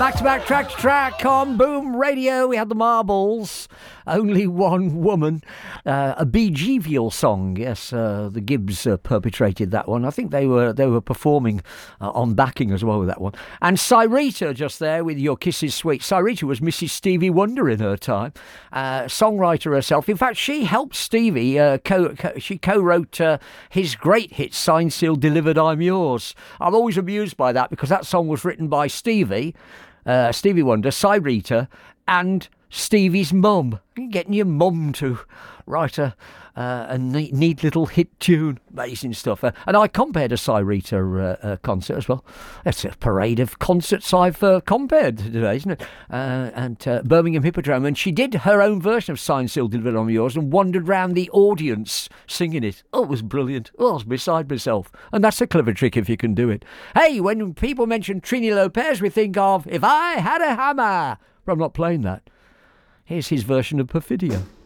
Back track to track on Boom Radio. We had the Marbles, Only One Woman, a Bee Geevial song. Yes, the Gibbs perpetrated that one. I think they were performing on backing as well with that one. And Cyrita just there with Your Kisses Sweet. Cyrita was Mrs. Stevie Wonder in her time, songwriter herself. In fact, she helped Stevie. She co-wrote his great hit "Signed, Sealed, Delivered, I'm Yours." I'm always amused by that because that song was written by Stevie Wonder, Cyrita, and Stevie's mum. Getting your mum to write a neat little hit tune. Amazing stuff. And I compared a Cyrita concert as well. It's a parade of concerts I've compared today, isn't it? And Birmingham Hippodrome. And she did her own version of Signed, Sealed, Delivered, I'm Yours and wandered round the audience singing it. Oh, it was brilliant. Oh, I was beside myself. And that's a clever trick if you can do it. Hey, when people mention Trini Lopez, we think of If I Had a Hammer. But I'm not playing that. Here's his version of Perfidia.